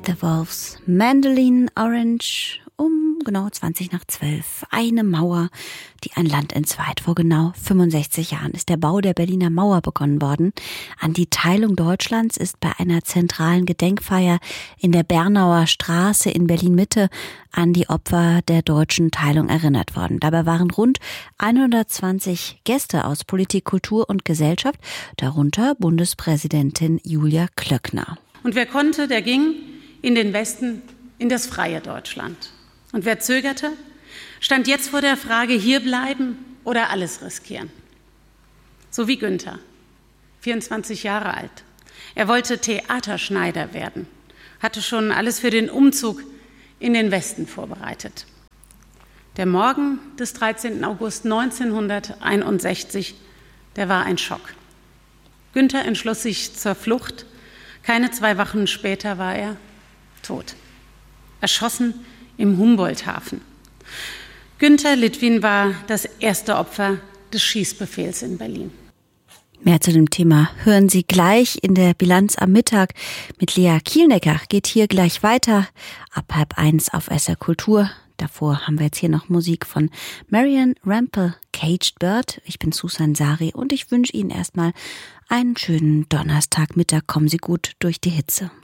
The Wolves, Mandolin Orange, um genau 11:20. Eine Mauer, die ein Land entzweit. Vor genau 65 Jahren ist der Bau der Berliner Mauer begonnen worden. An die Teilung Deutschlands ist bei einer zentralen Gedenkfeier in der Bernauer Straße in Berlin-Mitte an die Opfer der deutschen Teilung erinnert worden. Dabei waren rund 120 Gäste aus Politik, Kultur und Gesellschaft, darunter Bundespräsidentin Julia Klöckner. Und wer konnte, der ging in den Westen, in das freie Deutschland. Und wer zögerte, stand jetzt vor der Frage, hier bleiben oder alles riskieren. So wie Günther, 24 Jahre alt. Er wollte Theaterschneider werden, hatte schon alles für den Umzug in den Westen vorbereitet. Der Morgen des 13. August 1961, der war ein Schock. Günther entschloss sich zur Flucht. Keine 2 Wochen später war er tot, erschossen im Humboldt-Hafen. Günther Litwin war das erste Opfer des Schießbefehls in Berlin. Mehr zu dem Thema hören Sie gleich in der Bilanz am Mittag mit Lea Kielnecker. Geht hier gleich weiter ab 12:30 auf SR Kultur. Davor haben wir jetzt hier noch Musik von Marian Rampel, Caged Bird. Ich bin Susan Sari und ich wünsche Ihnen erstmal einen schönen Donnerstagmittag. Kommen Sie gut durch die Hitze.